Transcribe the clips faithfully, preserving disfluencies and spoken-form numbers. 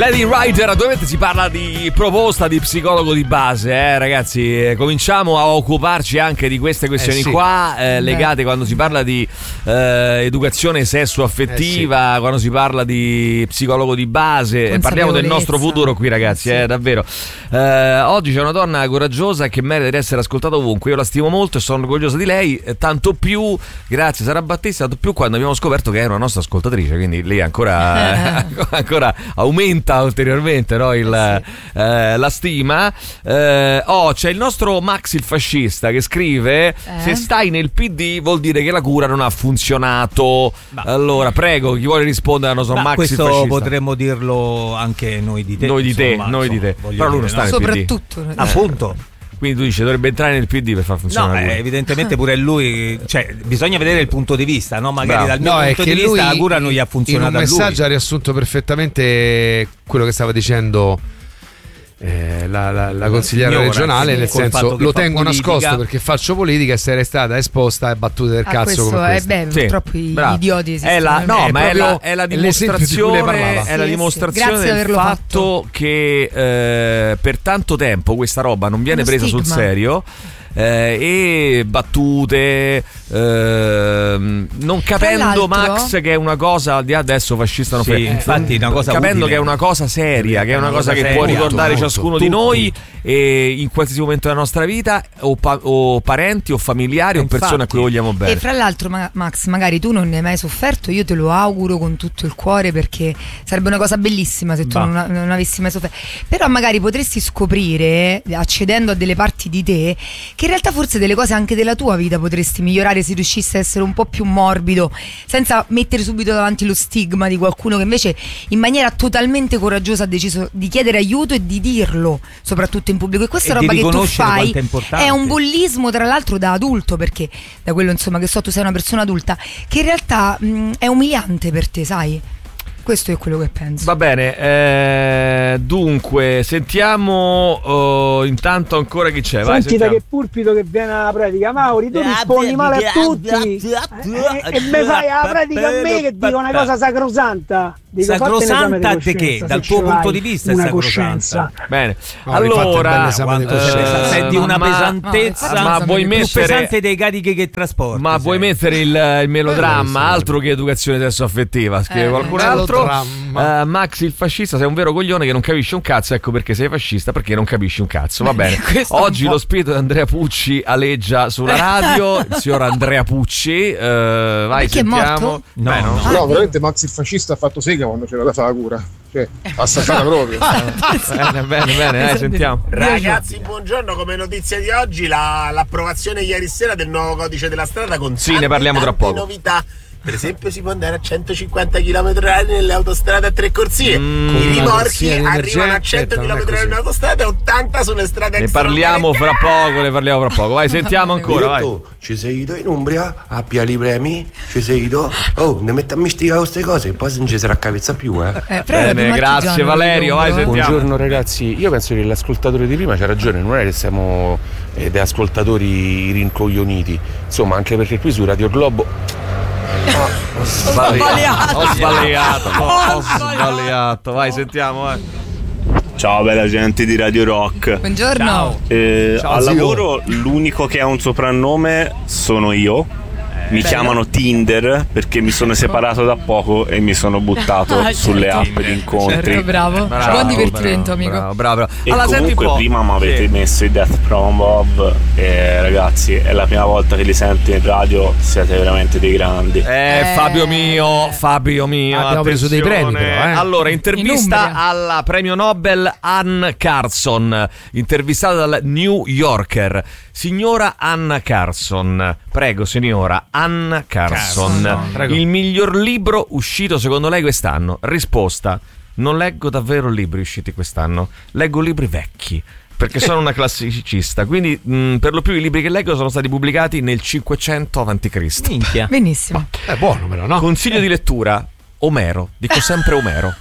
Lady Rider, ovviamente si parla di proposta di psicologo di base, eh, ragazzi. Eh, cominciamo a occuparci anche di queste questioni eh sì. qua, eh, legate quando si parla di eh, educazione sessuo-affettiva, eh sì. quando si parla di psicologo di base. Parliamo del nostro futuro qui, ragazzi, eh, sì. eh, davvero. Eh, oggi c'è una donna coraggiosa che merita di essere ascoltata ovunque. Io la stimo molto e sono orgogliosa di lei, eh, tanto più, grazie Sara Battista, tanto più quando abbiamo scoperto che era una nostra ascoltatrice, quindi lei ancora, ancora aumenta ulteriormente, no, il, sì. eh, la stima. eh, oh c'è il nostro Max il fascista che scrive eh? se stai nel P D vuol dire che la cura non ha funzionato. bah. Allora prego, chi vuole rispondere al nostro bah, Max il fascista? Questo potremmo dirlo anche noi di te, noi di te, insomma, noi insomma, di te però lui non sta no? nel soprattutto P D. appunto. Quindi tu dici dovrebbe entrare nel P D per far funzionare. No, eh, evidentemente pure lui, cioè bisogna vedere il punto di vista, no? Magari Bravo. dal mio no, punto di vista la cura non gli ha funzionato. In un messaggio ha riassunto perfettamente quello che stava dicendo eh, la, la, la consigliera signora, regionale, nel senso lo tengo politica. nascosto perché faccio politica e essere stata esposta e battute del ah, cazzo come è beh, purtroppo sì. gli idioti è la, no, è ma è la, è la dimostrazione, è la dimostrazione sì, del fatto, fatto che eh, per tanto tempo questa roba non viene presa stigma. sul serio. Eh, e battute eh, non capendo Max che è una cosa di adesso fascista non sì, frega. infatti una cosa capendo utile. che è una cosa seria, che è una, una cosa, cosa che seria, può ricordare tutto, ciascuno tutto. di noi e in qualsiasi momento della nostra vita o, pa- o parenti o familiari o infatti. persone a cui vogliamo bene. E fra l'altro ma- Max magari tu non ne hai mai sofferto, io te lo auguro con tutto il cuore perché sarebbe una cosa bellissima se tu non, non avessi mai sofferto, però magari potresti scoprire accedendo a delle parti di te che in realtà forse delle cose anche della tua vita potresti migliorare se riuscissi a essere un po' più morbido, senza mettere subito davanti lo stigma di qualcuno che invece in maniera totalmente coraggiosa ha deciso di chiedere aiuto e di dirlo, soprattutto in pubblico. E questa e roba che tu fai è, è un bullismo, tra l'altro da adulto, perché da quello insomma che so tu sei una persona adulta, che in realtà mh, è umiliante per te, sai? Questo è quello che penso. Va bene, eh, dunque sentiamo oh, intanto ancora chi c'è. Vai, senti da che pulpito che viene alla pratica, Mauri, tu rispondi male a tutti e, e me fai la pratica a me che dico una cosa sacrosanta. Dico, sacrosanta di che? Dal tuo punto di vista una è coscienza. Bene, no, allora eh, senti una ma, pesantezza ma, ma vuoi mettere più pesante dei carichi che trasporti. Ma sei. vuoi mettere il, il melodramma, altro che educazione sessuo affettiva, scrive eh, qualcun altro. Uh, Max il fascista, sei un vero coglione che non capisce un cazzo, ecco perché sei fascista, perché non capisci un cazzo. Va bene. Oggi lo spirito di Andrea Pucci aleggia sulla radio, il signor Andrea Pucci. Uh, vai, perché sentiamo. È morto? No, no, no. no, veramente Max il fascista ha fatto sega quando c'era da fare la cura. Cioè, assaggiata proprio. Bene, bene, bene, dai, sentiamo. Ragazzi, buongiorno. Come notizia di oggi, la, l'approvazione ieri sera del nuovo codice della strada con sì, ne parliamo tra poco. novità. Per esempio si può andare a centocinquanta chilometri orari nelle autostrade a tre corsie, mm, i rimorchi arrivano a cento chilometri orari in autostrada e ottanta sulle strade ne parliamo fra poco, ne parliamo fra poco. Vai, sentiamo ancora, vai. Tu ci sei ido in Umbria a Piali Premi, ci sei ido, oh, ne metto a mistica queste cose e poi non ci sarà cavezza più, eh, eh prego, bene, grazie Valerio, vai, sentiamo. Buongiorno ragazzi, io penso che l'ascoltatore di prima c'ha ragione, non è che siamo eh, dei ascoltatori rincoglioniti, insomma, anche perché qui su Radio Globo Oh, ho sbagliato, ho sbagliato, ho, ho sbagliato. Vai, sentiamo. Vai. Ciao bella gente di Radio Rock. Buongiorno. Ciao. Eh, Ciao, al zio. lavoro l'unico che ha un soprannome sono io. Mi bello. Chiamano Tinder perché mi sono separato da poco e mi sono buttato ah, sulle app Tinder. Di incontri. Certo, bravo. Bravo, buon divertimento, bravo, amico. Bravo, bravo, bravo. E allora, comunque prima mi avete sì. messo i Death Promo e ragazzi è la prima volta che li sento in radio, siete veramente dei grandi. Eh, eh. Fabio mio, Fabio mio. Abbiamo attenzione. preso dei premi però, eh. Allora, intervista alla premio Nobel Ann Carson, intervistata dal New Yorker. Signora Ann Carson, prego signora Ann Carson, Carson. Il miglior libro uscito secondo lei quest'anno? Risposta: non leggo davvero libri usciti quest'anno, leggo libri vecchi perché sono una classicista, quindi mh, per lo più i libri che leggo sono stati pubblicati nel cinquecento avanti Cristo. Minchia. Benissimo. È buono però, no? Consiglio di lettura: Omero, dico sempre Omero.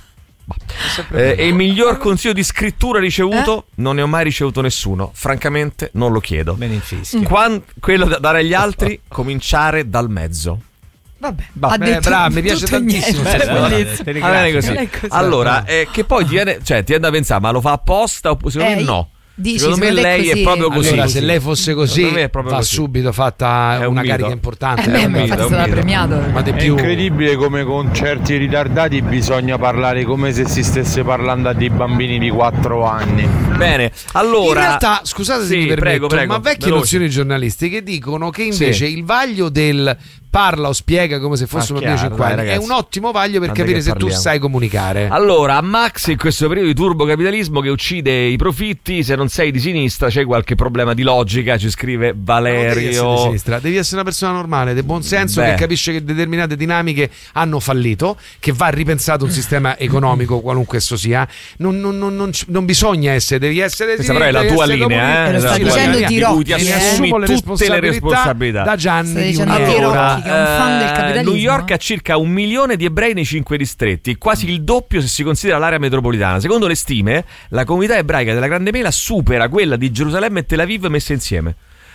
Eh, e il miglior consiglio di scrittura ricevuto? Eh? Non ne ho mai ricevuto nessuno, francamente non lo chiedo. Bene in fischio. Quan, quello da dare agli altri, cominciare dal mezzo. Vabbè, bah, beh, bravo, mi piace tantissimo. Beh, beh, bene così. così. Allora, eh, che poi ti viene, cioè, ti viene da pensare, ma lo fa apposta oppure secondo me no? Dici, secondo me lei è, è proprio così. Allora, se lei fosse così, va così. subito fatta è un una mito. carica importante. Eh beh, ma infatti è stato premiato. Ma di è più... incredibile come con certi ritardati bisogna parlare come se si stesse parlando a dei bambini di quattro anni. Bene, allora in realtà, scusate sì, se mi permetto, prego, prego, ma vecchie veloce. nozioni giornalistiche dicono che invece sì. il vaglio del parla o spiega come se fosse un bambino di cinque anni è un ottimo vaglio per Tante capire se parliamo. tu sai comunicare. Allora, a Max in questo periodo di turbocapitalismo che uccide i profitti, se non sei di sinistra c'è qualche problema di logica, ci scrive Valerio. Devi essere, di sinistra, devi essere una persona normale, di buon senso, Beh. che capisce che determinate dinamiche hanno fallito, che va ripensato un sistema economico qualunque esso sia. Non, non, non, non, non bisogna essere, devi essere questa però è la tua linea, eh? Lo sta dicendo di cui ti assumi le tutte le responsabilità da Gianni di allora, che è un fan del capitalismo. New York ha circa un milione di ebrei nei cinque distretti, quasi il doppio se si considera l'area metropolitana. Secondo le stime, la comunità ebraica della Grande Mela supera quella di Gerusalemme e Tel Aviv messe insieme.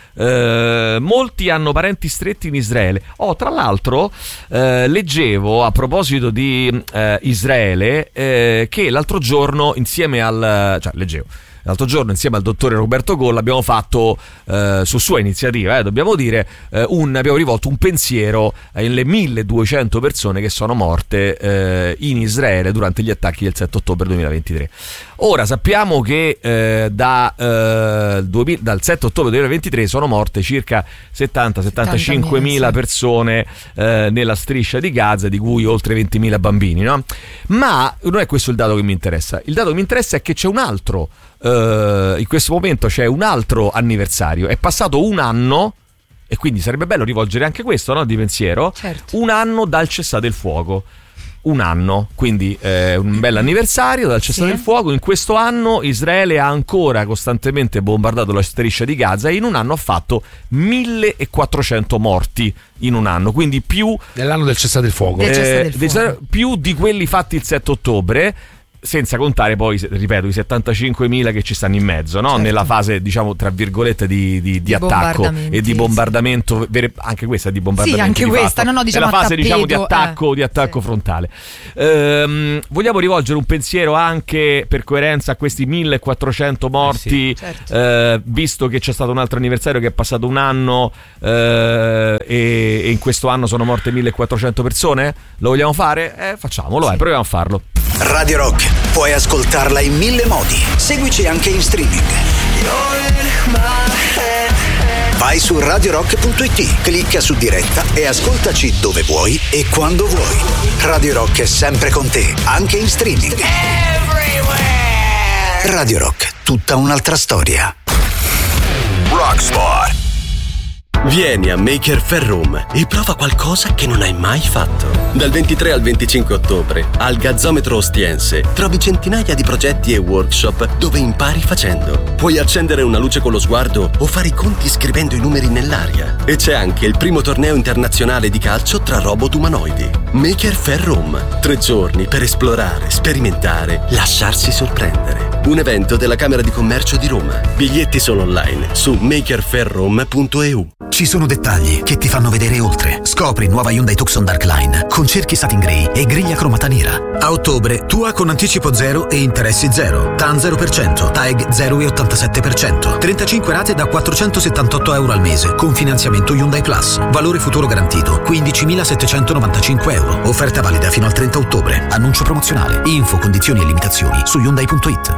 Uh, molti hanno parenti stretti in Israele. Oh, tra l'altro, uh, leggevo a proposito di uh, Israele uh, che l'altro giorno, insieme al cioè, leggevo. L'altro giorno insieme al dottore Roberto Golla abbiamo fatto, eh, su sua iniziativa, eh, dobbiamo dire, eh, un, abbiamo rivolto un pensiero alle milleduecento persone che sono morte eh, in Israele durante gli attacchi del sette ottobre duemilaventitré. Ora sappiamo che eh, da, eh, duemila, dal sette ottobre duemilaventitré sono morte circa settanta settantacinque mila persone eh, nella striscia di Gaza, di cui oltre ventimila bambini, no? Ma non è questo il dato che mi interessa. Il dato che mi interessa è che c'è un altro Uh, in questo momento c'è un altro anniversario, è passato un anno e quindi sarebbe bello rivolgere anche questo, no, di pensiero, certo. Un anno dal cessate il fuoco, un anno, quindi eh, un bel anniversario dal cessate il sì. fuoco. In questo anno Israele ha ancora costantemente bombardato la striscia di Gaza e in un anno ha fatto millequattrocento morti in un anno, quindi più nell'anno del cessate il fuoco, del cessate il eh, fuoco. più di quelli fatti il sette ottobre, senza contare poi, ripeto, i settantacinquemila che ci stanno in mezzo, no? Certo. Nella fase, diciamo, tra virgolette di, di, di, Di attacco e di bombardamento, vere, anche questa è di bombardamento. Sì, anche di questa, fatto. no, no, diciamo nella fase a diciamo, di tappeto, attacco, eh. di attacco sì. frontale. Ehm, vogliamo rivolgere un pensiero anche per coerenza a questi millequattrocento morti, eh sì, certo. eh, visto che c'è stato un altro anniversario che è passato un anno eh, e, e in questo anno sono morte millequattrocento persone? Lo vogliamo fare? Eh, facciamolo, sì. eh, proviamo a farlo. Radio Rock, puoi ascoltarla in mille modi. Seguici anche in streaming. Vai su radio rock punto it, clicca su diretta e ascoltaci dove vuoi e quando vuoi. Radio Rock è sempre con te, anche in streaming. Radio Rock, tutta un'altra storia. Rockspot. Vieni a Maker Faire Room e prova qualcosa che non hai mai fatto. Dal ventitré al venticinque ottobre, al Gazzometro Ostiense, trovi centinaia di progetti e workshop dove impari facendo. Puoi accendere una luce con lo sguardo o fare i conti scrivendo i numeri nell'aria. E c'è anche il primo torneo internazionale di calcio tra robot umanoidi. Maker Faire Room. Tre giorni per esplorare, sperimentare, lasciarsi sorprendere. Un evento della Camera di Commercio di Roma. Biglietti sono online su maker faire room punto e u. Ci sono dettagli che ti fanno vedere oltre. Scopri nuova Hyundai Tucson Darkline con cerchi satin grey e griglia cromata nera. A ottobre, tua con anticipo zero e interessi zero. T A N zero per cento, T A E G zero virgola ottantasette per cento. trentacinque rate da quattrocentosettantotto euro al mese con finanziamento Hyundai Plus. Valore futuro garantito quindicimilasettecentonovantacinque euro. Offerta valida fino al trenta ottobre. Annuncio promozionale. Info, condizioni e limitazioni su hyundai punto it.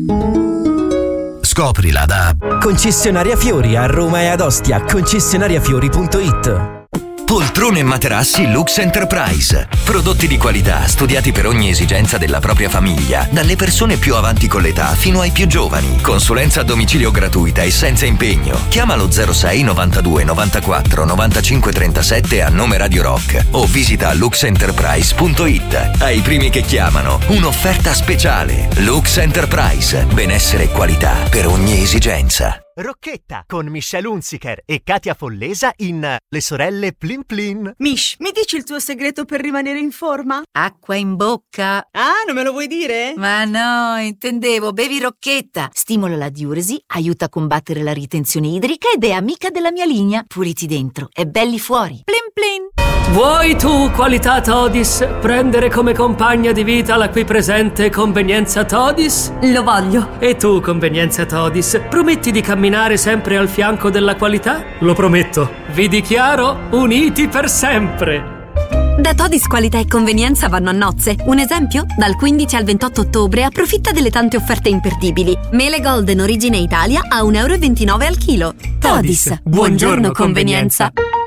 Scoprila da Concessionaria Fiori a Roma e ad Ostia. concessionaria fiori punto it. Poltrone e materassi Lux Enterprise. Prodotti di qualità studiati per ogni esigenza della propria famiglia, dalle persone più avanti con l'età fino ai più giovani. Consulenza a domicilio gratuita e senza impegno. Chiamalo zero sei novantadue novantaquattro novantacinque trentasette a nome Radio Rock o visita lux enterprise punto it. Ai primi che chiamano, un'offerta speciale. Lux Enterprise. Benessere e qualità per ogni esigenza. Rocchetta con Michelle Hunziker e Katia Follesa in Le sorelle Plin Plin. Mish, mi dici il tuo segreto per rimanere in forma? Acqua in bocca. Ah, non me lo vuoi dire? Ma no, intendevo, bevi Rocchetta. Stimola la diuresi, aiuta a combattere la ritenzione idrica ed è amica della mia linea. Puliti dentro e belli fuori. Plin Plin. Vuoi tu, qualità Todis, prendere come compagna di vita la qui presente convenienza Todis? Lo voglio. E tu, convenienza Todis, prometti di camminare sempre al fianco della qualità? Lo prometto. Vi dichiaro uniti per sempre. Da Todis qualità e convenienza vanno a nozze. Un esempio? Dal quindici al ventotto ottobre approfitta delle tante offerte imperdibili. Mele Golden Origine Italia a un euro e ventinove al chilo. Todis, buongiorno, buongiorno convenienza.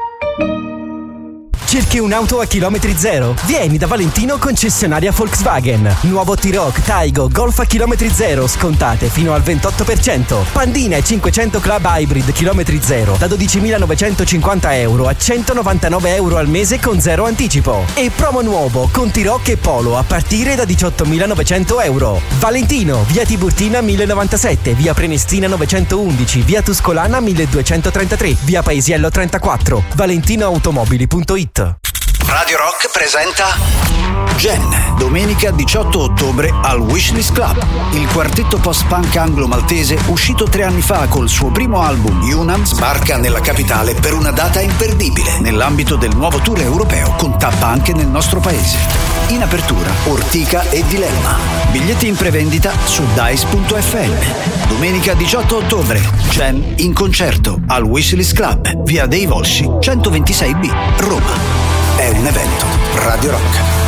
Cerchi un'auto a chilometri zero? Vieni da Valentino concessionaria Volkswagen. Nuovo T-Roc, Taigo, Golf a chilometri zero, scontate fino al ventotto per cento. Pandina e cinquecento Club Hybrid chilometri zero da dodicimilanovecentocinquanta euro a centonovantanove euro al mese con zero anticipo. E promo nuovo con T-Roc e Polo a partire da diciottomilanovecento euro. Valentino, via Tiburtina mille novantasette, via Prenestina novecentoundici, via Tuscolana milleduecentotrentatré, via Paesiello trentaquattro. valentinoautomobili punto it. Radio Rock presenta Gen, domenica diciotto ottobre al Wishlist Club. Il quartetto post-punk anglo-maltese, uscito tre anni fa col suo primo album Unam, sbarca nella capitale per una data imperdibile nell'ambito del nuovo tour europeo con tappa anche nel nostro paese. In apertura Ortica e Dilemma. Biglietti in prevendita su dice punto effe emme. Domenica diciotto ottobre, Gen in concerto al Wishlist Club, via dei Volsci centoventisei B, Roma. È un evento Radio Rock.